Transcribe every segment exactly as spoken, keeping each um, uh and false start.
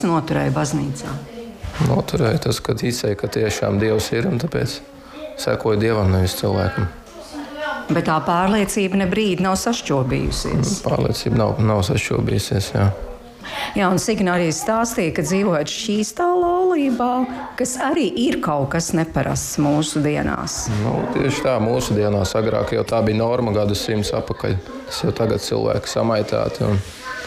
Noturēja baznīcā? Noturēja tas, ka ticēja, ka tiešām Dievs ir un tāpēc sekoja Dievam, nevis cilvēkam. Bet tā pārliecība ne brīdi nav sašķobījusies. Pārliecība nav, nav sašķobījusies, jā. Jā, un Signa arī stāstīja, ka dzīvojot šķīstā laulībā, kas arī ir kaut kas neparasts mūsu dienās. Nu, tieši tā, mūsu dienās agrāk jau tā bija norma gadsimts apakaļ. Tas jau tagad cilvēki samaitāti un,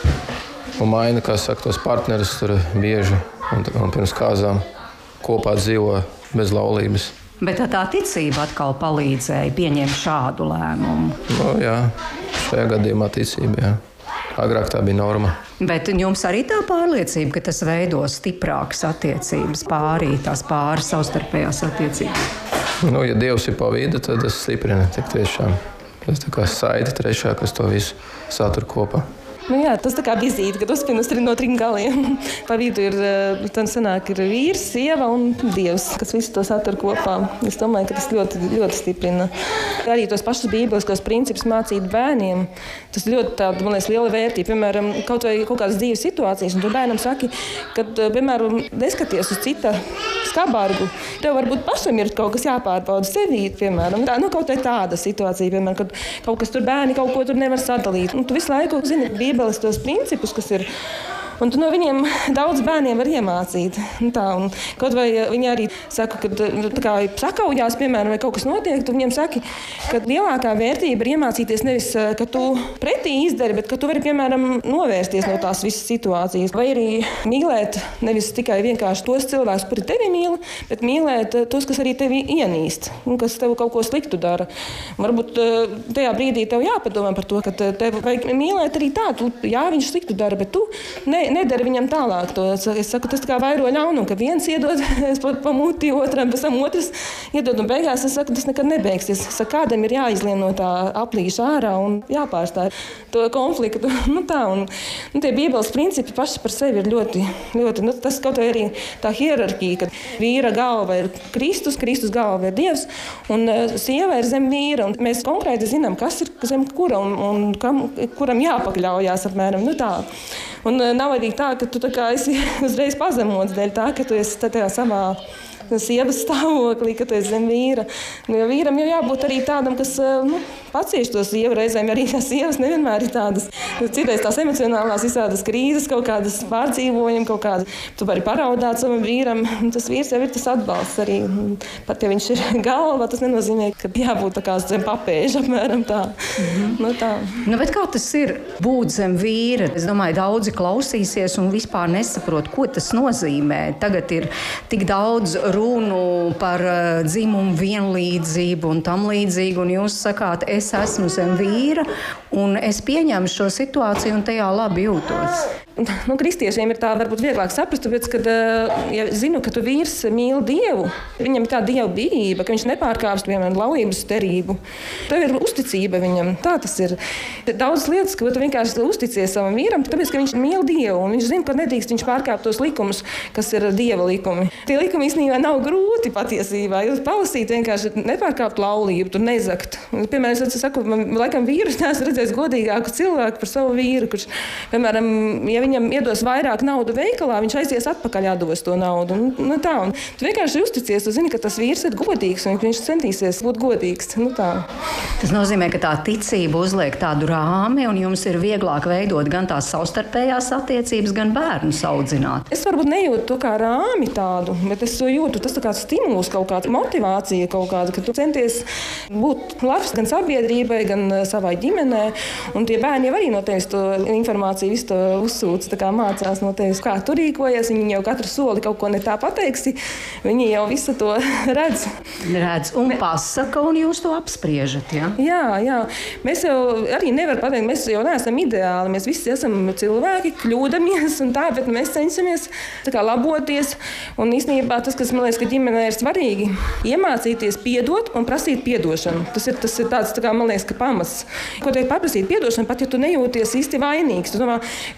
un maina, kā saka, tos partnerus tur bieži un, un pirms kāzām kopā dzīvo bez laulības. Bet tā ticība atkal palīdzēja pieņemt šādu lēmumu. Nu, jā, šajā gadījumā ticība, jā. Agrāk tā bija norma. Bet jums arī tā pārliecība, ka tas veido stiprākas attiecības pārī, tās pāri savstarpējās attiecības? Nu, ja Dievs ir pa vidu, tad tas stiprina tik tiešām. Tas tā kā saita trešā, kas to visu satur kopā. Nu jā, tas tā kā vizīte, kad uzspienas no trim galiem. Pa vidu ir, tad sanāk, ir vīrs, sieva un Dievs, kas visu to satur kopā. Es domāju, ka tas ļoti, ļoti stiprina. Arī tos pašus bībeliskos principus mācīt bērniem. Tas ļoti tāda, man liekas, liela vērtība. Piemēram, kaut vai kaut kādas dzīves situācijas, un tu bērnam saki, kad, piemēram, neskaties uz cita skabargu. Tev varbūt pašam ir kaut kas jāpārbauda sevī, piemēram. Tā, nu, kaut vai tāda situācija, piemēram, kad kaut kas tur bērni kaut ko tur nevar sadalīt. Un tu visu laiku zini Bībeles tos principus, kas ir. Un tu no viņiem daudz bērniem var iemācīt. Tā, un kaut vai viņi arī saka, ka tā kā sakaujās, piemēram, vai kaut kas notiek, tu viņiem saki, ka lielākā vērtība ir iemācīties nevis, ka tu pretī izdari, bet ka tu vari, piemēram, novērsties no tās visas situācijas. Vai arī mīlēt nevis tikai vienkārši tos cilvēkus, kuri tevi mīl, bet mīlēt tos, kas arī tevi ienīst un kas tev kaut ko sliktu dara. Varbūt tajā brīdī tev jāpadomā par to, ka tev vajag mīlēt arī tā, tu, jā, viņš sliktu dara, bet tu ne nedara viņam tālāk to. Es saku, tas tā kā vairo ļaunumu, ka viens iedod pa, pa muti otram, pēc tam otrs iedod un beigās es saku, tas nekad nebeigsies. Es saku, kādam ir jāizlien no tā aplīša ārā un jāpārstāj to konfliktu. Nu tā, un nu, tie Bībeles principi paši par sevi ir ļoti, ļoti, nu tas kaut vai arī tā hierarhija, kad vīra galva ir Kristus, Kristus galva ir Dievs un uh, sieva ir zem vīra. Un mēs konkrēti zinām, kas ir zem kura un, un kam, kuram jāpakļaujās apmēram. Nu tā. Un nav arī tā, ka tu tā kā esi uzreiz pazemots dēļ tā, ka tu esi tajā savā sievas stāvoklī, ka tu esi zem vīra. Jo vīram jau jābūt arī tādam, kas nu, pacieš to sievu reizēm, arī tās sievas nevienmēr ir tādas. Citreiz tās emocionālās visādas krīzes, kaut kādas pārdzīvojumi, kaut kādas. Tu vari paraudāt savam vīram, un tas vīrs jau ir tas atbalsts arī. Pat ja viņš ir galva, tas nenozīmē, ka jābūt tā kā zem papēža, apmēram tā. Mm-hmm. Nu, tā. Nu, bet kā tas ir būt zem vīra? Es domāju, daudzi klausīsies un vispār nesaprot, ko tas nozīmē. Tagad ir tik daudz runu par uh, dzimumu vienlīdzību un tam līdzīgi, un jūs sakāt, es esmu zem vīra, un es pieņemu šo situāciju un tajā labi jūtos. Nu, kristiešiem ir tā varbūt vieglāk saprast, tāpēc, kad, ja zinu, ka tu vīrs mīl Dievu, viņam ir tā Dieva bijība, ka viņš nepārkāpst, piemēram, laulības derību. Tev ir uzticība viņam, tā tas ir. Daudz lietas, ka tu vienkārši uzticies savam vīram, tāpēc, ka viņš mīl Dievu, un viņš zina, ka nedrīkst viņš pārkāpt tos likumus, kas ir Dieva likumi. Tie likumi īstenībā nav grūti patiesībā, jūs palasīt vienkārši nepārkāpt laulību, tur nezakt. Piemēram, es saku, man laikam vīrus neesmu redzējis godīgāku cilvēku par savu vīru, kurš, piemēram, ja viņam iedos vairāk naudu veikalā, viņš aizies atpakaļ atdos to naudu. Nu, tā, un tu vienkārši uzticies, tu zini, ka tas vīrs ir godīgs, un viņš centīsies būt godīgs. Nu, tā. Tas nozīmē, ka tā ticība uzliek tādu rāmi, un jums ir vieglāk veidot gan tās savstarpējās attiecības, gan bērnus audzināt. Es varbūt nejūtu to kā rāmi tādu, bet es to jūtu, tas tā kā stimuls, kaut kāda motivācija, kaut kāda, ka tu centies būt labs gan sabiedrībai, gan savai ģimenē, un tie bērni jau arī no tevis to informāciju visu to uzsūta. Tā kā mācās no tevis, kā tu rīkojies, viņi jau katru soli kaut ko ne tā pateiksi, viņi jau visu to redz. Redz un pasaka, un jūs to apspriežat, ja? Jā, jā. Mēs jau arī nevar pateikt, mēs jau neesam ideāli, mēs visi esam cilvēki, kļūdamies un tā, bet mēs cenšamies tā kā laboties, un īstenībā tas, kas man liekas, ka ģimenē ir svarīgi, iemācīties piedot un prasīt piedošanu. Tas ir, tas ir tāds, tā kā man liekas, ka pamats. Ko teikt paprasīt piedošanu, pat ja tu nejūties īsti vainīgs, tu domā, es jau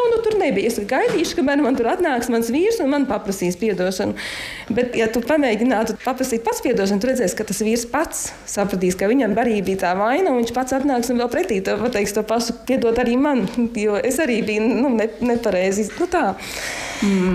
nu, tur nebija. Es gaidīšu, kamēr man tur atnāks mans vīrs un man paprasīs piedošanu. Bet, ja tu pamēģinātu paprasīt pats piedošanu, tu redzēsi, ka tas vīrs pats sapratīs, ka viņam arī bija tā vaina, un viņš pats atnāks un vēl pretī tev pateiks to pašu, piedod arī man, jo es arī biju nu, ne, nepareizi. Nu, tā. Mm.